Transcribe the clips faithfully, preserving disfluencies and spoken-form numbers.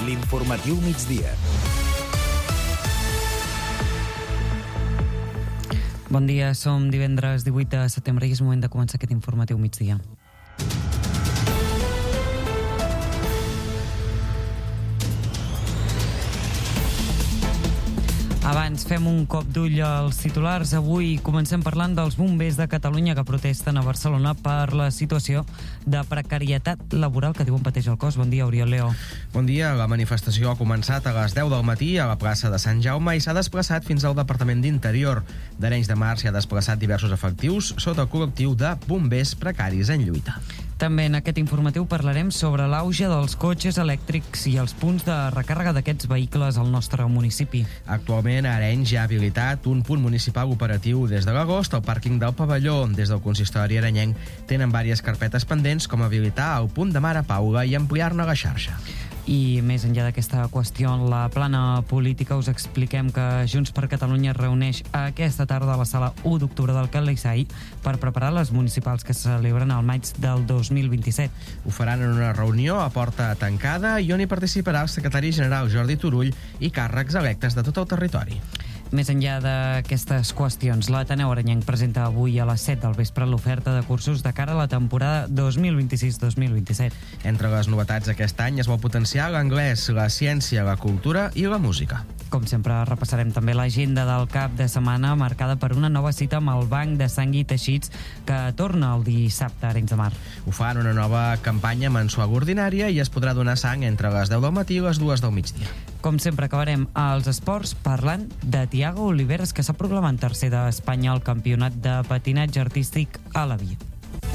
L'informatiu migdia. Bon dia, som divendres divuit de setembre i és moment de començar aquest informatiu migdia. Abans fem un cop d'ull als titulars. Avui comencem parlant dels bombers de Catalunya que protesten a Barcelona per la situació de precarietat laboral que diuen pateix el cos. Bon dia, Oriol Leo. Bon dia. La manifestació ha començat a les deu del matí a la plaça de Sant Jaume i s'ha desplaçat fins al Departament d'Interior. D'Arenys de Mar s'hi ha desplaçat diversos efectius sota el col·lectiu de bombers precaris en lluita. També en aquest informatiu parlarem sobre l'auge dels cotxes elèctrics i els punts de recàrrega d'aquests vehicles al nostre municipi. Actualment a Arenys ja ha habilitat un punt municipal operatiu des de l'agost al pàrquing del Pavelló. Des del consistori arenyenc tenen diverses carpetes pendents com habilitar el punt de Mare Paula i ampliar-ne la xarxa. I més enllà d'aquesta qüestió, en la plana política us expliquem que Junts per Catalunya es reuneix aquesta tarda a la sala u d'octubre del Calissai per preparar les municipals que se celebren al maig del dos mil vint-i-set. Ho faran en una reunió a porta tancada i on hi participarà el secretari general Jordi Turull i càrrecs electes de tot el territori. Més enllà d'aquestes qüestions, l'Ateneu Arenyenc presenta avui a les set del vespre l'oferta de cursos de cara a la temporada dos mil vint-i-sis dos mil vint-i-set. Entre les novetats aquest any es vol potenciar l'anglès, la ciència, la cultura i la música. Com sempre, repassarem també l'agenda del cap de setmana marcada per una nova cita amb el Banc de Sang i Teixits que torna el dissabte a Arenys de Mar. Ho fan una nova campanya mensual ordinària i es podrà donar sang entre les deu del matí i les dues del migdia. Com sempre, acabarem als esports parlant de Tiago Oliveras, que s'ha proclamat tercer d'Espanya al campionat de patinatge artístic a la via.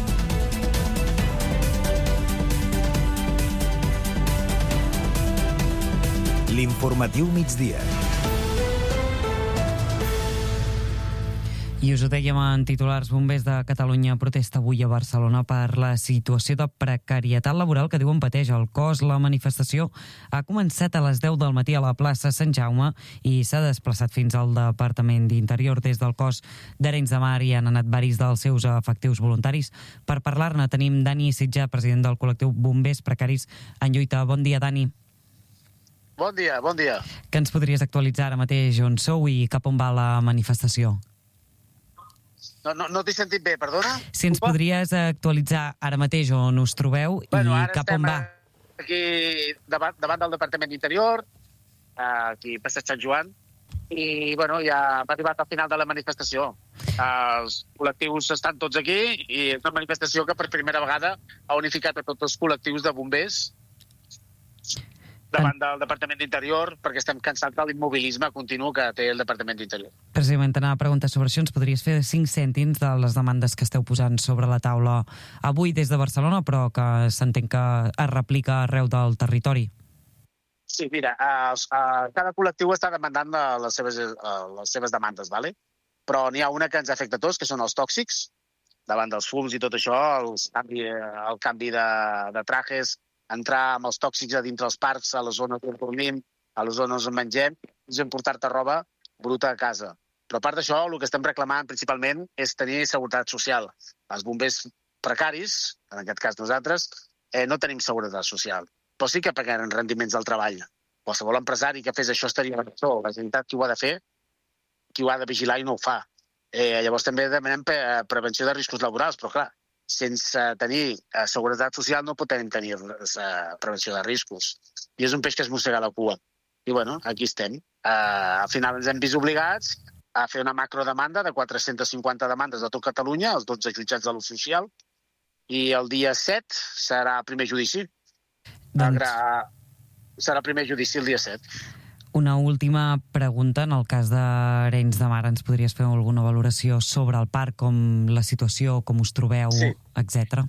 L'informatiu migdia. I us ho dèiem en titulars, bombers de Catalunya protesta avui a Barcelona per la situació de precarietat laboral que diuen pateix el cos. La manifestació ha començat a les deu del matí a la plaça Sant Jaume i s'ha desplaçat fins al Departament d'Interior. Des del cos d'Arenys de Mar hi han anat varis dels seus efectius voluntaris. Per parlar-ne tenim Dani Sitjà, president del col·lectiu Bombers Precaris en Lluita. Bon dia, Dani. Bon dia, bon dia. Que ens podries actualitzar ara mateix on sou i cap on va la manifestació? No, no, no t'he sentit bé, perdona? Si ens podries actualitzar ara mateix on us trobeu bueno, i cap on va. Aquí davant, davant del Departament d'Interior, aquí a Passeig Sant Joan, i bueno, ja hem arribat al final de la manifestació. Els col·lectius estan tots aquí i és una manifestació que per primera vegada ha unificat a tots els col·lectius de bombers davant del Departament d'Interior, perquè estem cansats de l'immobilisme continu que té el Departament d'Interior. Precisament anava a preguntar sobre això. Ens podries fer cinc cèntims de les demandes que esteu posant sobre la taula avui des de Barcelona, però que s'entén que es replica arreu del territori? Sí, mira, els, uh, cada col·lectiu està demandant les seves, uh, les seves demandes, ¿vale? Però n'hi ha una que ens afecta a tots, que són els tòxics, davant dels fums i tot això, els canvi, el canvi de, de trajes, entrar amb els tòxics a dintre els parcs, a les zones on dormim, a les zones on mengem, és portar-te roba bruta a casa. Però a part d'això, el que estem reclamant principalment és tenir seguretat social. Els bombers precaris, en aquest cas nosaltres, eh, no tenim seguretat social, però sí que paguem rendiments del treball. Qualsevol empresari que fes això estaria en això. La Generalitat qui ho ha de fer, qui ho ha de vigilar i no ho fa. Eh, llavors també demanem pre prevenció de riscos laborals, però clar, sense tenir eh, seguretat social no podem tenir eh, prevenció de riscos. I és un peix que es mossega la cua. I bueno, aquí estem. Eh, al final ens hem vist obligats a fer una macrodemanda de quatre-centes cinquanta demandes de tot Catalunya, els dotze jutjats de l'ús social, i el dia set serà el primer judici. Doncs... Serà el primer judici el dia set. Una última pregunta. En el cas d'Arenys de Mar, ens podries fer alguna valoració sobre el parc, com la situació, com us trobeu, sí. etcètera?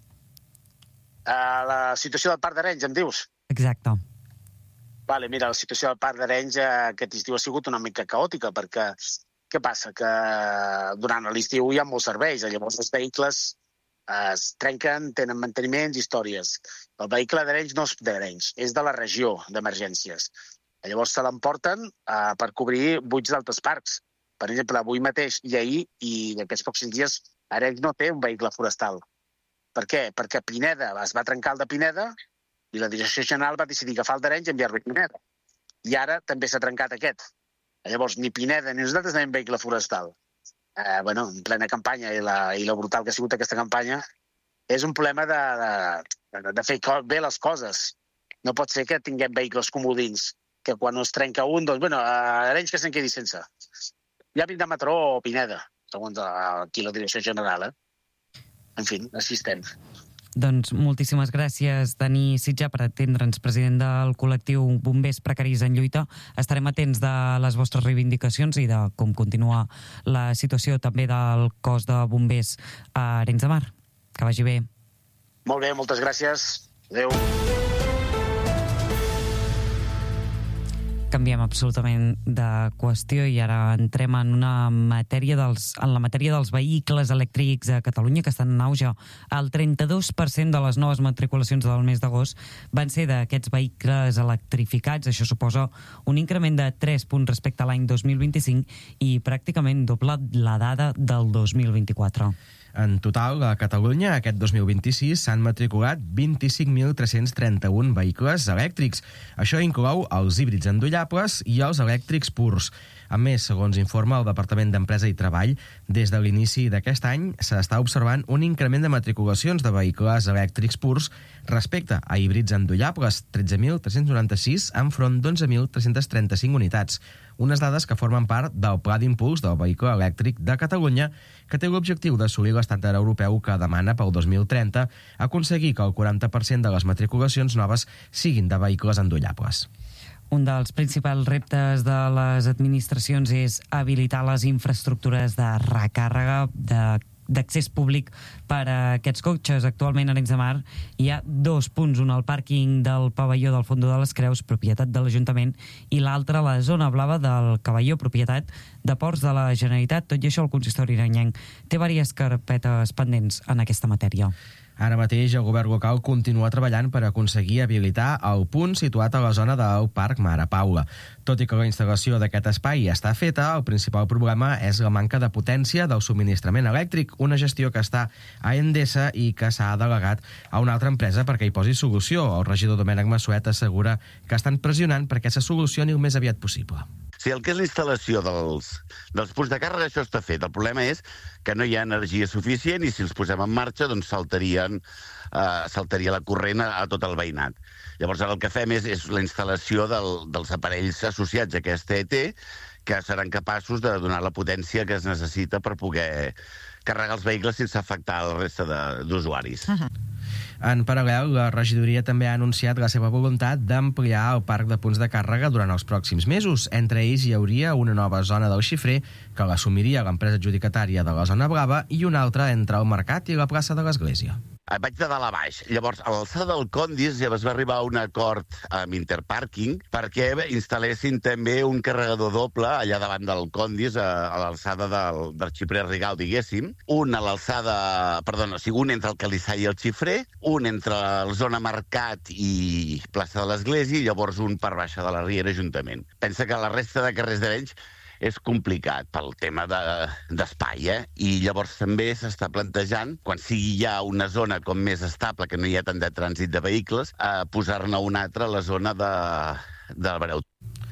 Uh, la situació del parc d'Arenys, em dius? Exacte. Vale, mira, la situació del parc d'Arenys uh, aquest estiu ha sigut una mica caòtica, perquè què passa? Que durant l'estiu hi ha molts serveis, llavors els vehicles uh, es trenquen, tenen manteniments, històries. El vehicle d'Arenys no és d'Arenys, és de la regió d'emergències. Llavors se l'emporten uh, per cobrir buits d'altres parcs. Per exemple, avui mateix i ahir i aquests pocs dies, Arenys no té un vehicle forestal. Per què? Perquè Pineda es va trencar el de Pineda I la Direcció General va decidir agafar el d'Arenys i enviar-lo a Pineda. I ara també s'ha trencat aquest. Llavors, ni Pineda ni nosaltres anem vehicle forestal. Eh, bueno, en plena campanya, i la, i la brutal que ha sigut aquesta campanya, és un problema de, de, de fer bé les coses. No pot ser que tinguem vehicles comodins, que quan es trenca un, doncs, bueno, a Arenys que se'n quedi sense. Ja vindrà Mataró o Pineda, segons aquí la Direcció General, eh? En fi, així estem. Doncs moltíssimes gràcies, Dani Sitjà, per atendre'ns, president del col·lectiu Bombers Precaris en Lluita. Estarem atents de les vostres reivindicacions i de com continua la situació també del cos de bombers a Arenys de Mar. Que vagi bé. Molt bé, moltes gràcies. Adéu. Canviem absolutament de qüestió i ara entrem en una matèria dels, en la matèria dels vehicles elèctrics a Catalunya, que estan en auge. El trenta-dos per cent de les noves matriculacions del mes d'agost van ser d'aquests vehicles electrificats. Això suposa un increment de tres punts respecte a l'any dos mil vint-i-cinc i pràcticament doble la dada del dos mil vint-i-quatre. En total, a Catalunya, aquest dos mil vint-i-sis s'han matriculat vint-i-cinc mil tres-cents trenta-un vehicles elèctrics. Això inclou els híbrids endollables i els elèctrics purs. A més, segons informa el Departament d'Empresa i Treball, des de l'inici d'aquest any s'està observant un increment de matriculacions de vehicles elèctrics purs respecte a híbrids endollables, tretze mil tres-cents noranta-sis enfront d'onze mil tres-cents trenta-cinc unitats. Unes dades que formen part del Pla d'Impuls del Vehicle Elèctric de Catalunya, que té l'objectiu d'assolir l'estàndard europeu que demana pel dos mil trenta aconseguir que el quaranta per cent de les matriculacions noves siguin de vehicles endollables. Un dels principals reptes de les administracions és habilitar les infraestructures de recàrrega de d'accés públic per a aquests cotxes. Actualment a Arenys de Mar hi ha dos punts, un al pàrquing del pavelló del Fondo de les Creus, propietat de l'Ajuntament, i l'altre a la zona blava del Cavalló, propietat de Ports de la Generalitat. Tot i això, el consistori iranyenc té diverses carpetes pendents en aquesta matèria. Ara mateix el govern local continua treballant per aconseguir habilitar el punt situat a la zona del Parc Mare Paula. Tot i que la instal·lació d'aquest espai està feta, el principal problema és la manca de potència del subministrament elèctric, una gestió que està a Endesa i que s'ha delegat a una altra empresa perquè hi posi solució. El regidor Domènec Massuet assegura que estan pressionant perquè se solucioni el més aviat possible. Sí, el que és l'instal·lació dels, dels punts de càrrega, això està fet. El problema és que no hi ha energia suficient i si els posem en marxa, doncs saltarien, eh, saltaria la corrent a, a tot el veïnat. Llavors, ara el que fem és, és la instal·lació del, dels aparells associats a aquesta E T, que seran capaços de donar la potència que es necessita per poder carregar els vehicles sense afectar la resta d'usuaris. Uh-huh. En paral·lel, la regidoria també ha anunciat la seva voluntat d'ampliar el parc de punts de càrrega durant els pròxims mesos. Entre ells hi hauria una nova zona del Xifrer que l'assumiria l'empresa adjudicatària de la zona blava i una altra entre el Mercat i la plaça de l'Església. Vaig de dalt a baix. Llavors, a l'alçada del Condis ja es va arribar a un acord amb Interparking perquè instal·lessin també un carregador doble allà davant del Condis, a, a l'alçada del, del Xiprer Rigal, diguéssim. Un a l'alçada, perdona, o sigui, un entre el Calissà i el Xifrer, un entre la zona Mercat i plaça de l'Església i llavors un per baixa de la Riera Ajuntament. Pensa que la resta de carrers d'Arenys és complicat pel tema d'espai, de, eh? I llavors també s'està plantejant, quan sigui ja una zona com més estable, que no hi ha tant de trànsit de vehicles, eh, posar-ne una altra a la zona de, del Bareu.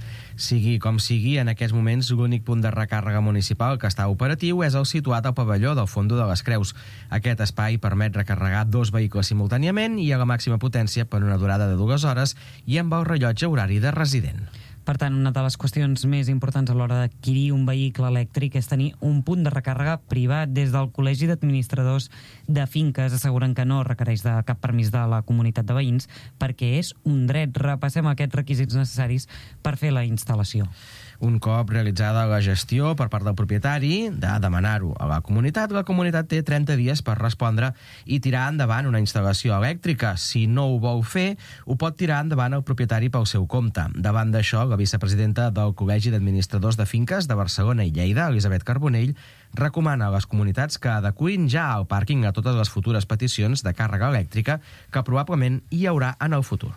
Sigui com sigui, en aquests moments l'únic punt de recàrrega municipal que està operatiu és el situat al pavelló del Fondo de les Creus. Aquest espai permet recarregar dos vehicles simultàniament i a la màxima potència per una durada de dues hores i amb el rellotge horari de resident. Per tant, una de les qüestions més importants a l'hora d'adquirir un vehicle elèctric és tenir un punt de recàrrega privat. Des del Col·legi d'Administradors de Finques asseguren que no requereix de cap permís de la comunitat de veïns perquè és un dret. Repassem aquests requisits necessaris per fer la instal·lació. Un cop realitzada la gestió per part del propietari de demanar-ho a la comunitat, la comunitat té trenta dies per respondre i tirar endavant una instal·lació elèctrica. Si no ho vol fer, ho pot tirar endavant el propietari pel seu compte. Davant d'això, la vicepresidenta del Col·legi d'Administradors de Finques de Barcelona i Lleida, Elisabet Carbonell, recomana a les comunitats que adeqüin ja el pàrquing a totes les futures peticions de càrrega elèctrica que probablement hi haurà en el futur.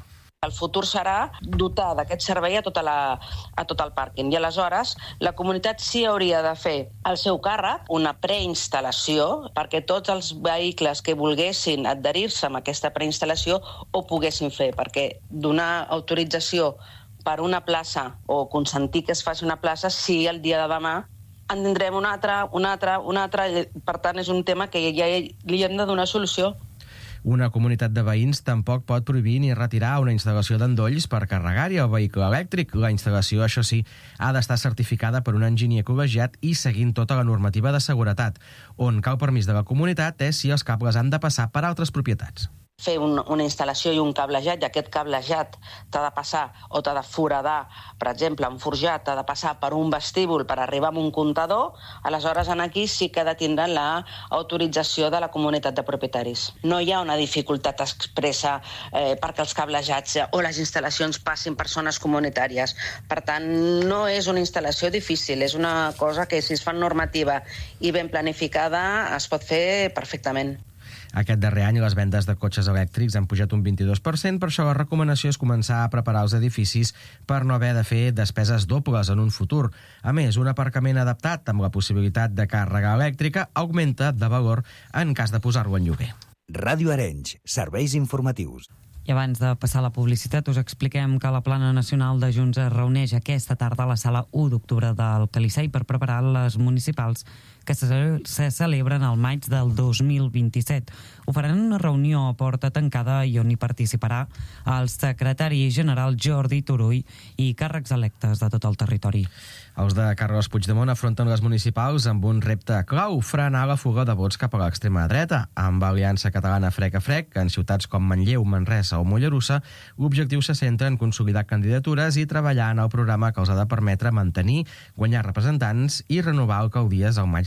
El futur serà dotar d'aquest servei a, tota la, a tot el pàrquing. I aleshores la comunitat sí hauria de fer al seu càrrec una preinstal·lació perquè tots els vehicles que volguessin adherir-se a aquesta preinstal·lació ho poguessin fer, perquè donar autorització per una plaça o consentir que es faci una plaça, si el dia de demà en tindrem una altra, una altra, una altra. Per tant, és un tema que ja li hem de donar solució. Una comunitat de veïns tampoc pot prohibir ni retirar una instal·lació d'endolls per carregar-hi el vehicle elèctric. La instal·lació, això sí, ha d'estar certificada per un enginyer col·legiat i seguint tota la normativa de seguretat. On cal permís de la comunitat és si els cables han de passar per altres propietats. Fer un, una instal·lació i un cablejat, i aquest cablejat t'ha de passar o t'ha de foradar, per exemple, un forjat t'ha de passar per un vestíbul per arribar a un comptador, aleshores en aquí sí que ha de tindre l'autorització de la comunitat de propietaris. No hi ha una dificultat expressa eh, perquè els cablejats o les instal·lacions passin per zones comunitàries. Per tant, no és una instal·lació difícil, és una cosa que si es fa normativa i ben planificada es pot fer perfectament. Aquest darrer any les vendes de cotxes elèctrics han pujat un vint-i-dos per cent, per això la recomanació és començar a preparar els edificis per no haver de fer despeses dobles en un futur. A més, un aparcament adaptat amb la possibilitat de càrrega elèctrica augmenta de valor en cas de posar-lo en lloguer. Ràdio Arenys, serveis informatius. I abans de passar a la publicitat us expliquem que la Plana Nacional de Junts es reuneix aquesta tarda a la sala u d'octubre del Calissai per preparar les municipals que se, se celebren al maig del dos mil vint-i-set. Ho faran en una reunió a porta tancada i on hi participarà el secretari general Jordi Turull i càrrecs electes de tot el territori. Els de Carles Puigdemont afronten les municipals amb un repte clau, frenar la fuga de vots cap a l'extrema dreta. Amb Aliança Catalana Frec a Frec, en ciutats com Manlleu, Manresa o Mollerussa, l'objectiu se centra en consolidar candidatures i treballar en el programa que els ha de permetre mantenir, guanyar representants i renovar alcaldies al maig